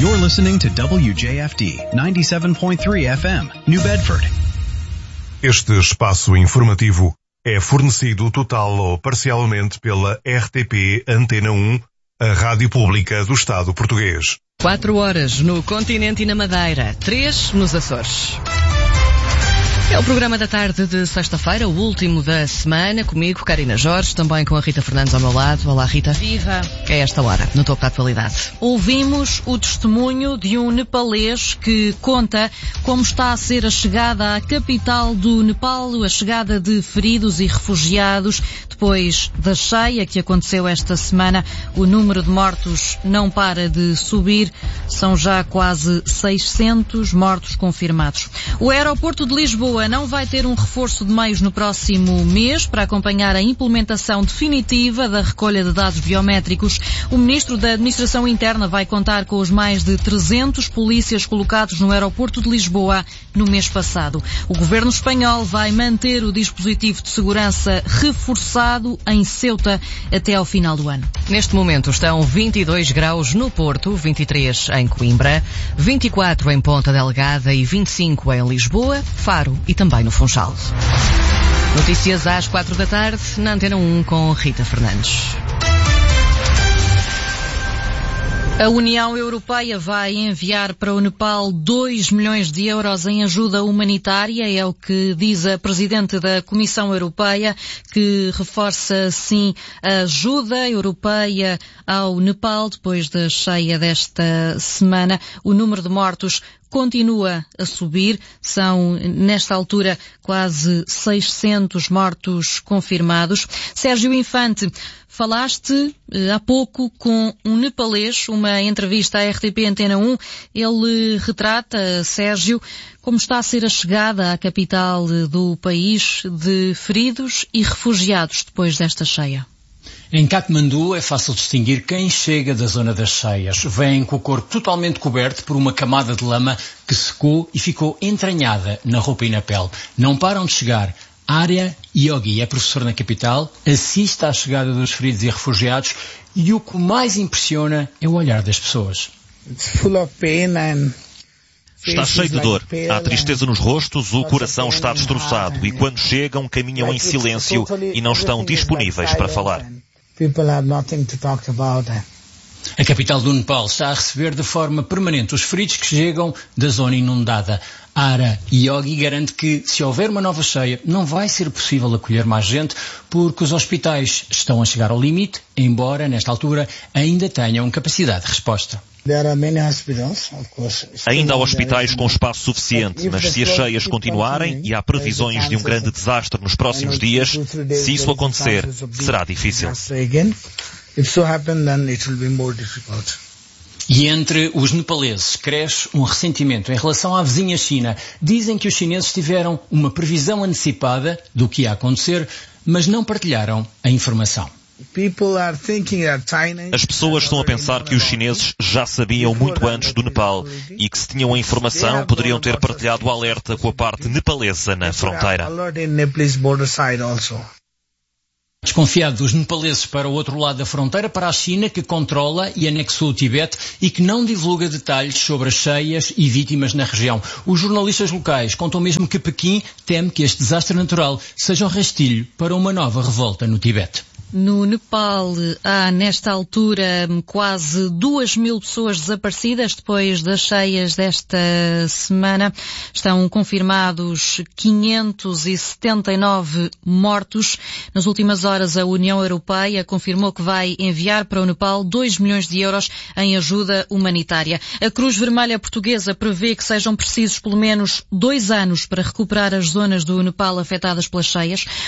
You're listening to WJFD 97.3 FM, New Bedford. Este espaço informativo é fornecido total ou parcialmente pela RTP Antena 1, a rádio pública do Estado português. 4 horas no continente e na Madeira, 3 nos Açores. É o programa da tarde de sexta-feira, o último da semana, comigo, Karina Jorge, também com a Rita Fernandes ao meu lado. Olá, Rita. Viva. É esta hora, no topo da atualidade. Ouvimos o testemunho de um nepalês que conta como está a ser a chegada à capital do Nepal, a chegada de feridos e refugiados. Depois da cheia que aconteceu esta semana, o número de mortos não para de subir. São já quase 600 mortos confirmados. O aeroporto de Lisboa não vai ter um reforço de meios no próximo mês para acompanhar a implementação definitiva da recolha de dados biométricos. O Ministro da Administração Interna vai contar com os mais de 300 polícias colocados no aeroporto de Lisboa no mês passado. O Governo espanhol vai manter o dispositivo de segurança reforçado em Ceuta até ao final do ano. Neste momento estão 22 graus no Porto, 23 em Coimbra, 24 em Ponta Delgada e 25 em Lisboa, Faro e também no Funchal. Notícias às 4 da tarde, na Antena 1 com Rita Fernandes. A União Europeia vai enviar para o Nepal 2 milhões de euros em ajuda humanitária, é o que diz a Presidente da Comissão Europeia, que reforça, sim, a ajuda europeia ao Nepal depois da cheia desta semana. O número de mortos continua a subir. São, nesta altura, quase 600 mortos confirmados. Sérgio Infante, falaste há pouco com um nepalês, uma entrevista à RTP Antena 1. Ele retrata, Sérgio, como está a ser a chegada à capital do país de feridos e refugiados depois desta cheia. Em Katmandu é fácil distinguir quem chega da zona das cheias. Vêm com o corpo totalmente coberto por uma camada de lama que secou e ficou entranhada na roupa e na pele. Não param de chegar. Arya Yogi é professor na capital, assiste à chegada dos feridos e refugiados e o que mais impressiona é o olhar das pessoas. Está cheio de dor, há tristeza nos rostos, o coração está destroçado e quando chegam caminham em silêncio e não estão disponíveis para falar. A capital do Nepal está a receber de forma permanente os feridos que chegam da zona inundada. Arya Yogi garante que, se houver uma nova cheia, não vai ser possível acolher mais gente porque os hospitais estão a chegar ao limite, embora, nesta altura, ainda tenham capacidade de resposta. Ainda há hospitais com espaço suficiente, mas se as cheias continuarem e há previsões de um grande desastre nos próximos dias, se isso acontecer, será difícil. E entre os nepaleses cresce um ressentimento em relação à vizinha China. Dizem que os chineses tiveram uma previsão antecipada do que ia acontecer, mas não partilharam a informação. As pessoas estão a pensar que os chineses já sabiam muito antes do Nepal e que se tinham a informação poderiam ter partilhado o alerta com a parte nepalesa na fronteira. Desconfiado dos nepaleses para o outro lado da fronteira, para a China, que controla e anexou o Tibete e que não divulga detalhes sobre as cheias e vítimas na região. Os jornalistas locais contam mesmo que Pequim teme que este desastre natural seja um rastilho para uma nova revolta no Tibete. No Nepal há, nesta altura, quase 2.000 pessoas desaparecidas depois das cheias desta semana. Estão confirmados 579 mortos. Nas últimas horas, a União Europeia confirmou que vai enviar para o Nepal 2 milhões de euros em ajuda humanitária. A Cruz Vermelha Portuguesa prevê que sejam precisos pelo menos 2 anos para recuperar as zonas do Nepal afetadas pelas cheias.